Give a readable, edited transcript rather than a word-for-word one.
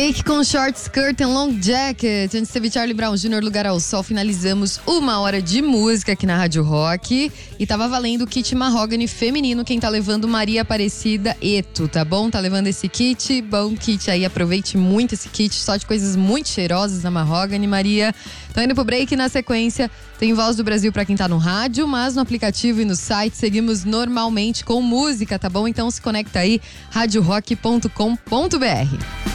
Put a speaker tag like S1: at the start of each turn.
S1: Drake com Short Skirt and Long Jacket. Antes teve Charlie Brown Jr., Lugar ao Sol. Finalizamos 1 hora de música aqui na Rádio Rock. E tava valendo o kit Mahogany feminino. Quem tá levando, Maria Aparecida Eto, tá bom? Tá levando esse kit. Bom kit aí, aproveite muito esse kit. Só de coisas muito cheirosas na Mahogany, Maria. Tô indo pro break. Na sequência tem Voz do Brasil pra quem tá no rádio, mas no aplicativo e no site seguimos normalmente com música, tá bom? Então se conecta aí, radiorock.com.br.